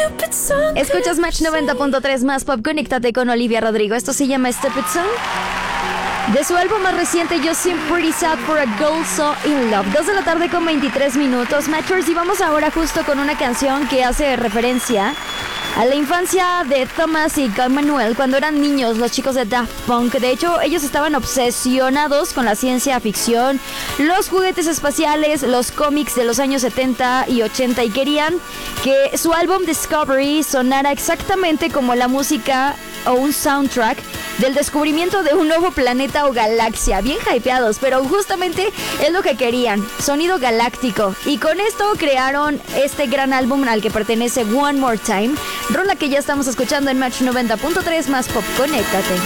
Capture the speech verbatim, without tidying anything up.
Escuchas Match noventa punto tres más pop. Conéctate con Olivia Rodrigo. Esto se llama Stupid Song. De su álbum más reciente, You Seem Pretty Sad for a Girl So In Love. Dos de la tarde con veintitrés minutos, Matchers. Y vamos ahora justo con una canción que hace referencia a la infancia de Thomas y Guy Manuel cuando eran niños, los chicos de Daft Punk. De hecho, ellos estaban obsesionados con la ciencia ficción, los juguetes espaciales, los cómics de los años setenta y ochenta, y querían que su álbum Discovery sonara exactamente como la música o un soundtrack del descubrimiento de un nuevo planeta o galaxia. Bien hypeados, pero justamente es lo que querían, sonido galáctico. Y con esto crearon este gran álbum al que pertenece One More Time, rola que ya estamos escuchando en Match noventa punto tres más pop. Conéctate.